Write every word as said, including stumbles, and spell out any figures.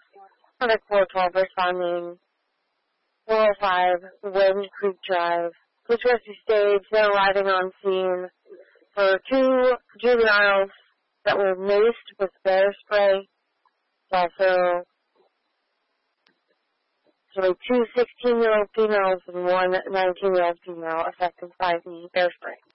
Contact four twelve responding four oh five Wind Creek Drive. Police rescue stage, they're arriving on scene for two juveniles that were maced with bear spray. Also, so two sixteen-year-old females and one nineteen-year-old female affected by the bear spray.